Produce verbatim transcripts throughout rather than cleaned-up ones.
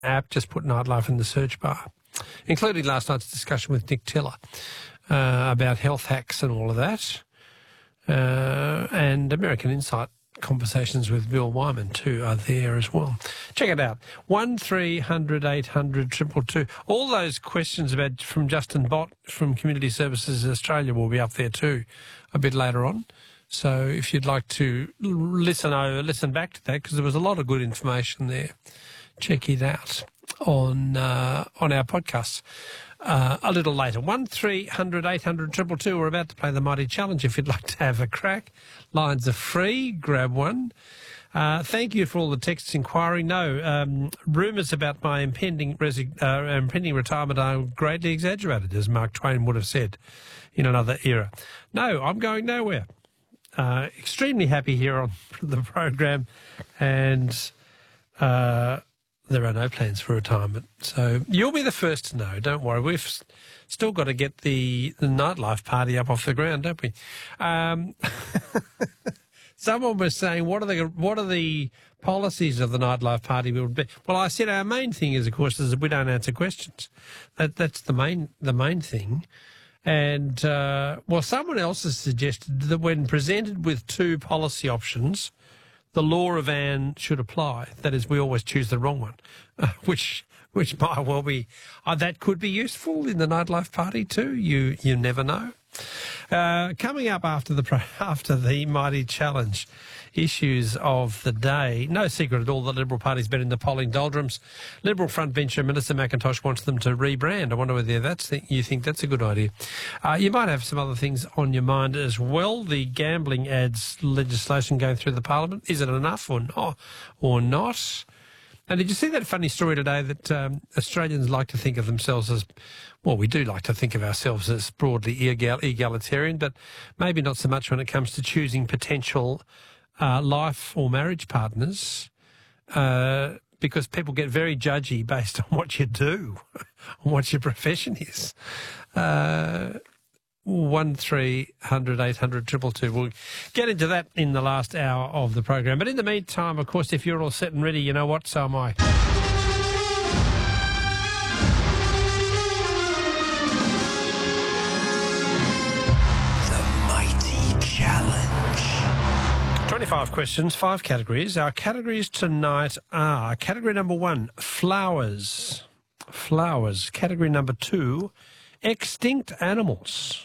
app, just put Nightlife in the search bar, including last night's discussion with Nick Tiller uh, about health hacks and all of that, uh, and American Insight conversations with Bill Wyman too are there as well. Check it out. One three hundred eight hundred two two two. All those questions about from Justin Bott from Community Services Australia will be up there too a bit later on. So if you'd like to listen over, listen back to that, because there was a lot of good information there, check it out on uh, on our podcasts uh, a little later. One three hundred eight hundred two two two. We're about to play the Mighty Challenge. If you'd like to have a crack, lines are free. Grab one. Uh, thank you for all the texts inquiring. No, um, rumours about my impending, resi- uh, impending retirement are greatly exaggerated, as Mark Twain would have said in another era. No, I'm going nowhere. Uh, extremely happy here on the program, and uh, there are no plans for retirement. So you'll be the first to know. Don't worry. We've s- still got to get the, the nightlife party up off the ground, don't we? Um, someone was saying, what are the what are the policies of the nightlife party would be? Well, I said our main thing is, of course, is that we don't answer questions. That that's the main the main thing. And, uh, well, someone else has suggested that when presented with two policy options, the law of Anne should apply. That is, we always choose the wrong one, uh, which which might well be, uh, that could be useful in the nightlife party too. You you never know. Uh, coming up after the pro- after the Mighty Challenge, issues of the day. No secret at all that the Liberal Party's been in the polling doldrums. Liberal frontbencher Minister McIntosh wants them to rebrand. I wonder whether that's the, you think that's a good idea. Uh, you might have some other things on your mind as well. The gambling ads legislation going through the Parliament. Is it enough or not? Or not? And did you see that funny story today that um, Australians like to think of themselves as, well, we do like to think of ourselves as broadly egal- egalitarian, but maybe not so much when it comes to choosing potential uh, life or marriage partners, uh, because people get very judgy based on what you do, on what your profession is. Uh, one three hundred eight hundred two two two. We'll get into that in the last hour of the program. But in the meantime, of course, if you're all set and ready, you know what? So am I. The Mighty Challenge. twenty-five questions, five categories. Our categories tonight are category number one, flowers. Flowers. Category number two, extinct animals.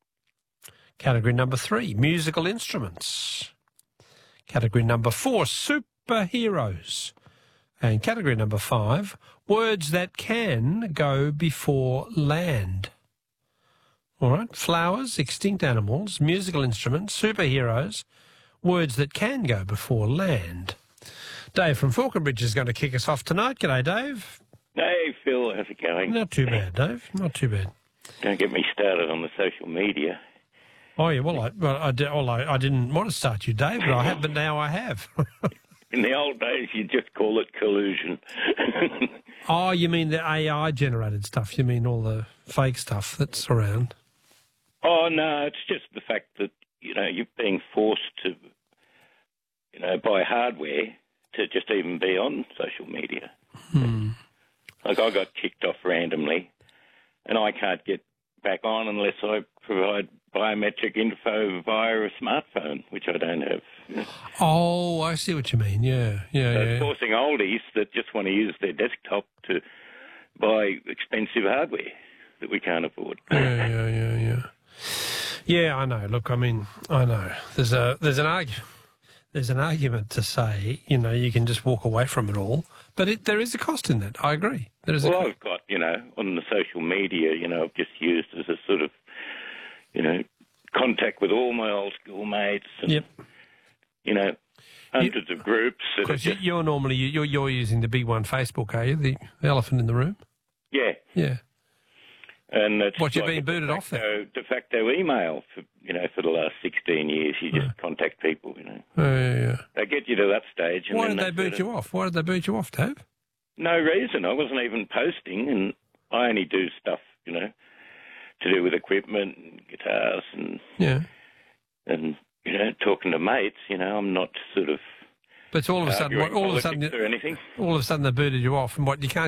Category number three, musical instruments. Category number four, superheroes. And category number five, words that can go before land. All right, flowers, extinct animals, musical instruments, superheroes, words that can go before land. Dave from Falconbridge is going to kick us off tonight. G'day, Dave. Hey, Phil, how's it going? Not too bad, Dave. Not too bad. Don't get me started on the social media. Oh, yeah, well, I, well, I, di- well I, I didn't want to start you, Dave, but I have, but now I have. In the old days, you just call it collusion. Oh, you mean the A I-generated stuff? You mean all the fake stuff that's around? Oh, no, it's just the fact that, you know, you're being forced to, you know, buy hardware to just even be on social media. Hmm. Like, I got kicked off randomly, and I can't get back on unless I provide biometric info via a smartphone, which I don't have. Oh, I see what you mean. Yeah, yeah, So yeah. it's forcing oldies that just want to use their desktop to buy expensive hardware that we can't afford. Yeah, yeah, yeah, yeah. Yeah, I know. Look, I mean, I know. There's a there's an argument. There's an argument to say, you know, you can just walk away from it all, but it, there is a cost in that. I agree. There is a Well, cost. I've got, you know, on the social media, you know, I've just used as a sort of, you know, contact with all my old schoolmates and, Yep. you know, hundreds of groups. That are Because you, just, you're normally you're you're using the big one, Facebook, are you? The, the elephant in the room. yeah. Yeah. And it's What, you've like been a booted de off facto, there? de facto email, for, you know, for the last sixteen years. You just contact people, you know. Oh, yeah, yeah. They get you to that stage. And Why then did they sort boot of- you off? Why did they boot you off, Dave? No reason. I wasn't even posting, and I only do stuff, you know, to do with equipment and guitars and, Yeah. and you know, talking to mates. You know, I'm not sort of But all of a uh, sudden, during what, all of a politics sudden, or anything. all of a sudden they booted you off, and what you can't